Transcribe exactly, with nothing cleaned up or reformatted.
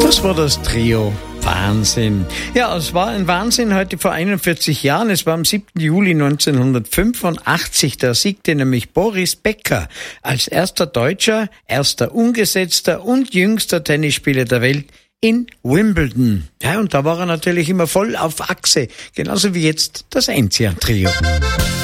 Das war das Trio Wahnsinn. Ja, es war ein Wahnsinn heute vor einundvierzig Jahren. Es war am siebten Juli neunzehnhundertfünfundachtzig. Da siegte nämlich Boris Becker als erster Deutscher, erster ungesetzter und jüngster Tennisspieler der Welt in Wimbledon. Ja, und da war er natürlich immer voll auf Achse. Genauso wie jetzt das Enzian-Trio.